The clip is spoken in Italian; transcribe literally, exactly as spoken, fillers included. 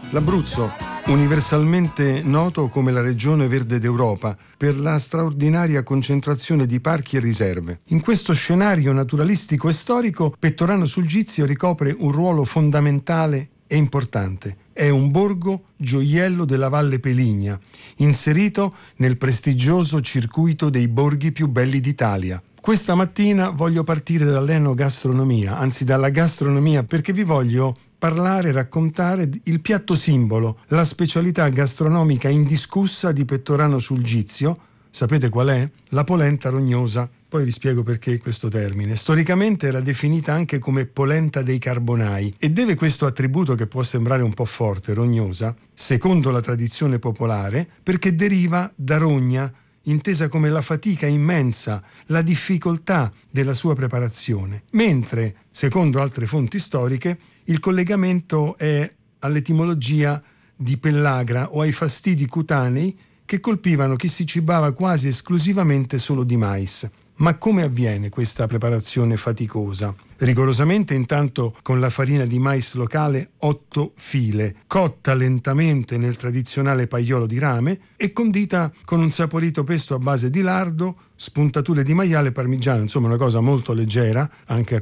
L'Abruzzo, universalmente noto come la regione verde d'Europa per la straordinaria concentrazione di parchi e riserve. In questo scenario naturalistico e storico, Pettorano sul Gizio ricopre un ruolo fondamentale e importante. È un borgo gioiello della Valle Peligna, inserito nel prestigioso circuito dei borghi più belli d'Italia. Questa mattina voglio partire dall'enogastronomia, anzi dalla gastronomia, perché vi voglio parlare e raccontare il piatto simbolo, la specialità gastronomica indiscussa di Pettorano sul Gizio. Sapete qual è? La polenta rognosa. Poi vi spiego perché questo termine. Storicamente era definita anche come polenta dei carbonai e deve questo attributo, che può sembrare un po' forte, rognosa, secondo la tradizione popolare, perché deriva da rogna, intesa come la fatica immensa, la difficoltà della sua preparazione. Mentre, secondo altre fonti storiche, il collegamento è all'etimologia di pellagra o ai fastidi cutanei che colpivano chi si cibava quasi esclusivamente solo di mais. Ma come avviene questa preparazione faticosa? Rigorosamente, intanto, con la farina di mais locale otto file, cotta lentamente nel tradizionale paiolo di rame e condita con un saporito pesto a base di lardo, spuntature di maiale, parmigiano, insomma una cosa molto leggera, anche